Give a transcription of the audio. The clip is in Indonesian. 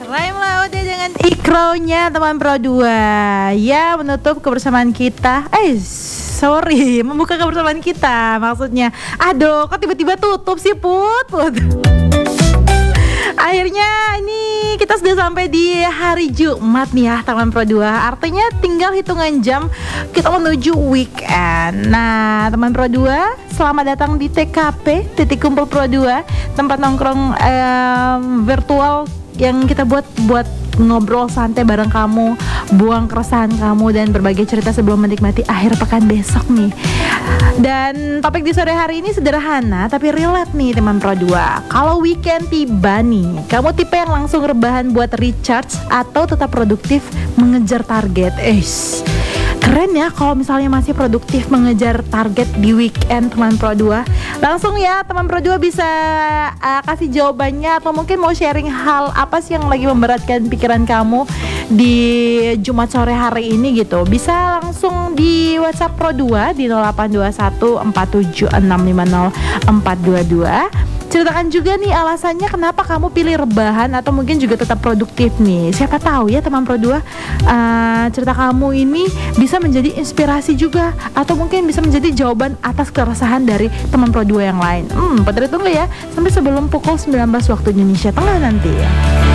Raim Laude dengan ikronya teman Pro 2. Ya, menutup kebersamaan kita. Membuka kebersamaan kita maksudnya. Aduh, kok tiba-tiba tutup sih Put. Akhirnya ini kita sudah sampai di hari Jumat nih ya teman Pro 2. Artinya tinggal hitungan jam kita menuju weekend. Nah teman Pro 2, selamat datang di TKP, Titik Kumpul Pro 2, tempat nongkrong virtual yang kita buat ngobrol santai bareng kamu, buang keresahan kamu dan berbagi cerita sebelum menikmati akhir pekan besok nih. Dan topik di sore hari ini sederhana tapi relate nih teman Pro 2. Kalau weekend tiba nih, kamu tipe yang langsung rebahan buat recharge atau tetap produktif mengejar target? Keren ya kalau misalnya masih produktif mengejar target di weekend teman Pro 2. Langsung ya teman Pro 2 bisa kasih jawabannya atau mungkin mau sharing hal apa sih yang lagi memberatkan pikiran kamu di Jumat sore hari ini gitu. Bisa langsung di WhatsApp Pro 2 di 082147650422. Ceritakan juga nih alasannya kenapa kamu pilih rebahan atau mungkin juga tetap produktif nih. Siapa tahu ya teman Pro 2 cerita kamu ini bisa menjadi inspirasi juga atau mungkin bisa menjadi jawaban atas keresahan dari teman Pro 2 yang lain. Patut ditunggu ya sampai sebelum pukul 19 waktu Indonesia Tengah nanti ya.